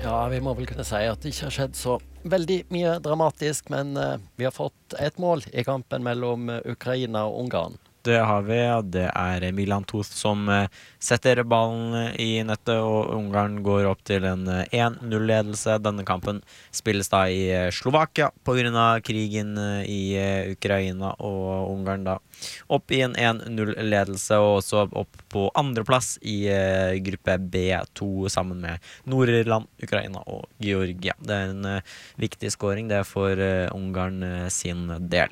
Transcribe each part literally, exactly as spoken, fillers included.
Ja, vi må vel kunne si at det ikke har skjedd så veldig mye dramatisk, men eh, vi har fått et mål i kampen mellom eh, Ukraina og Ungarn. Det har vi, og det er Milan Toth som eh, setter ballen i nettet, og Ungarn går opp til en eh, en null-ledelse. Denne kampen spilles da i eh, Slovakia på grunn av krigen eh, i eh, Ukraina, og Ungarn da opp i en en null-ledelse, og også opp på andreplass i eh, gruppe B to sammen med Nord-Irland, Ukraina og Georgia. Det er en eh, viktig scoring, det er for eh, Ungarn eh, sin del.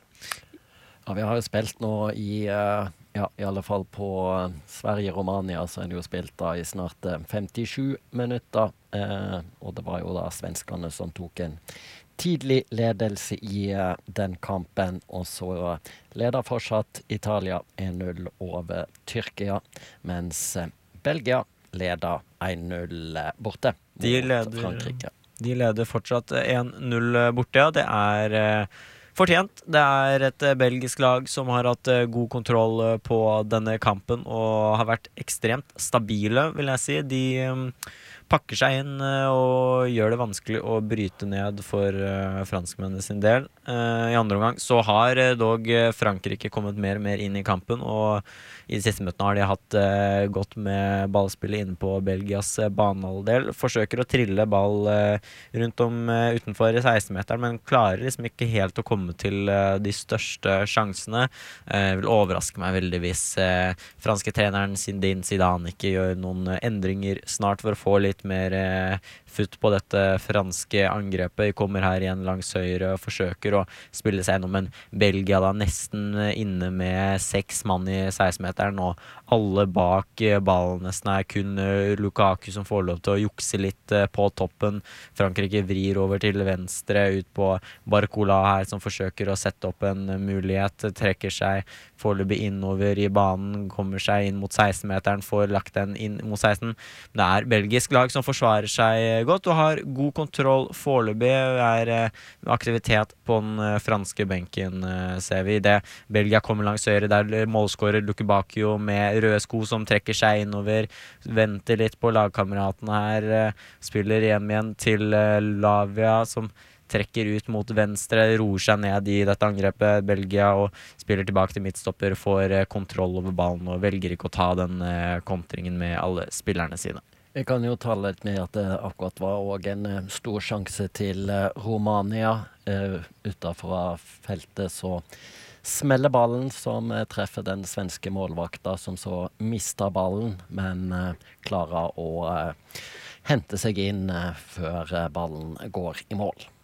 Ja, vi har jo spilt nå i, eh, ja, i alle fall på eh, Sverige-Romania, så er det jo spilt da i snart eh, femtisju minutter. Eh, og det var jo da svenskene som tok en tidlig ledelse i eh, den kampen, og så eh, leder fortsatt Italia en null over Tyrkia, mens eh, Belgia leder en null eh, borte mot De leder, Frankrike. de leder fortsatt en null borte, ja. Det er eh, fortjent. Det er et eh, belgisk lag som har hatt eh, god kontroll eh, på denne kampen og har vært ekstremt stabile, vil jeg si. De eh, pakker seg inn eh, og gjør det vanskelig å bryte ned for eh, franskmennene sin del. Eh, I andre omgang så har eh, dog eh, Frankrike kommet mer og mer inn i kampen, og i de siste møtene har de hatt eh, godt med ballspillet inne på Belgias eh, banehalvdel. Forsøker å trille ball eh, rundt om eh, utenfor seksten-meteren, men klarer liksom ikke helt å komme til eh, de største sjansene. Eh, vil overraske meg veldig hvis eh, franske treneren Zinedine Zidane ikke gjør noen eh, endringer snart for å få litt mer eh, futt på dette franske angrepet. De kommer her igjen langs høyre og forsøker å spille seg gjennom, men Belgia da nesten inne med seks mann i seksten-meteren, og alle bak ballen nesten er kun Lukaku som får lov til å jukse litt på toppen. Frankrike vrir over til venstre ut på Barcola her, som forsøker å sette opp en mulighet, trekker seg foreløpig innover i banen, kommer seg inn mot seksten-meteren, får lagt den inn mot seksten. Det er belgisk lag som forsvarer seg godt og har god kontroll foreløpig. Det er aktivitet på den franske benken, ser vi. Det Belgia kommer langs høyre, der målskårer Lukaku med røde sko som trekker seg innover, venter litt på lagkameratene her, spiller hjem igjen til Lavia, som trekker ut mot venstre, roer seg ned i dette angrepet, Belgia, og spiller tilbake til midtstopper, får kontroll over ballen og velger ikke å ta den kontringen med alle spillerne sine. Vi kan jo ta litt med at det akkurat var også en eh, stor sjanse til eh, Romania. Uh, utenfor feltet så smeller ballen som eh, treffer den svenske målvakta, som så mister ballen, men eh, klarer å eh, hente seg inn eh, før eh, ballen går i mål.